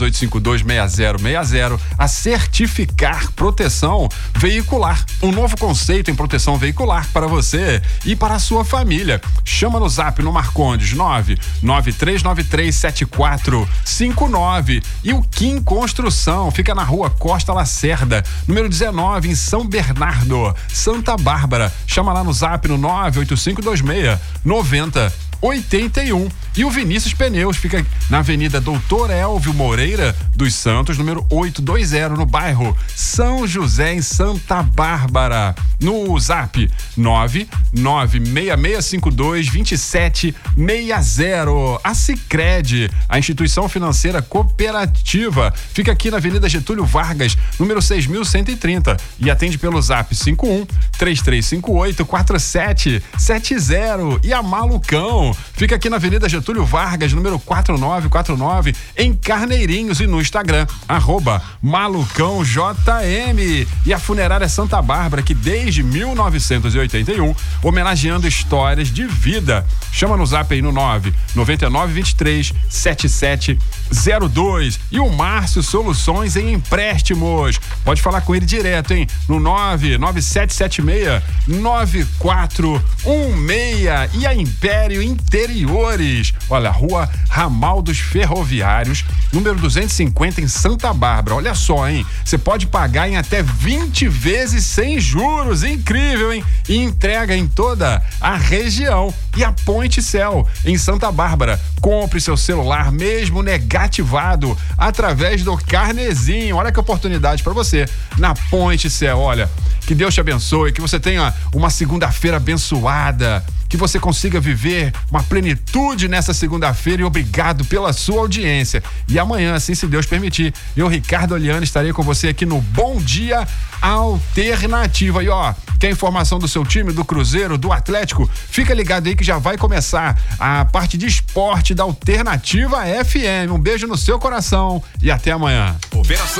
3852-6060, a Certificar Proteção Veicular. Um novo conceito em proteção veicular para você e para a sua família. Chama no Zap no Marcondes 993937459. E o Kim Construção fica na Rua Costa Lacerda, número 19, em São Bernardo, Santa Bárbara. Chama lá no Zap no 98526-9081. E o Vinícius Pneus fica na Avenida Doutor Elvio Moreira dos Santos, número 820, no bairro São José, em Santa Bárbara. No Zap 99652-2760. A Sicredi, a instituição financeira cooperativa, fica aqui na Avenida Getúlio Vargas, número 6130, e atende pelo Zap 51-3358-4770. E a Malucão fica aqui na Avenida Getúlio Vargas, número 4949, em Carneirinhos, e no Instagram, @MalucãoJM. E a Funerária Santa Bárbara, que desde 1981, homenageando histórias de vida. Chama no Zap aí no 99923-7702. E o Márcio Soluções em Empréstimos. Pode falar com ele direto, hein? No 99776-9416. E a Império Interiores. Olha, Rua Ramal dos Ferroviários, número 250, em Santa Bárbara. Olha só, hein? Você pode pagar em até 20 vezes sem juros. Incrível, hein? E entrega em toda a região. E a Point-Cel, em Santa Bárbara. Compre seu celular mesmo negativado através do carnezinho. Olha que oportunidade para você na Point-Cel. Olha, que Deus te abençoe, que você tenha uma segunda-feira abençoada, que você consiga viver uma plenitude nessa segunda-feira, e obrigado pela sua audiência. E amanhã, assim, se Deus permitir, eu, Ricardo Oliano, estarei com você aqui no Bom Dia Alternativa. E ó, quer informação do seu time, do Cruzeiro, do Atlético? Fica ligado aí que já vai começar a parte de esporte da Alternativa FM. Um beijo no seu coração e até amanhã. Operação